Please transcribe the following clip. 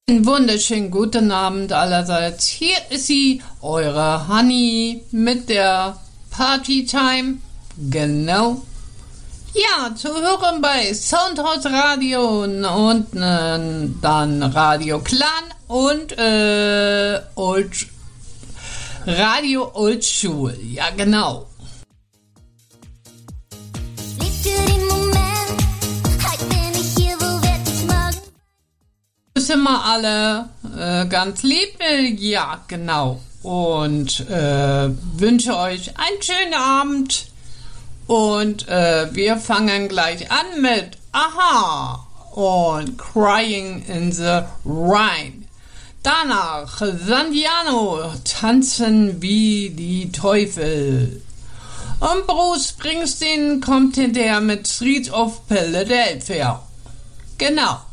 Einen wunderschönen guten Abend allerseits. Hier ist sie, eure Honey mit der Partytime. Genau. Ja, zu hören bei Soundhouse Radio und dann Radio Clan und Radio Oldschool. Ja, genau. Sind wir alle ganz lieb, ja genau, und wünsche euch einen schönen Abend und wir fangen gleich an mit Aha und Crying in the Rain. Danach Sandiano, Tanzen wie die Teufel, und Bruce Springsteen kommt hinterher mit Streets of Philadelphia. Genau.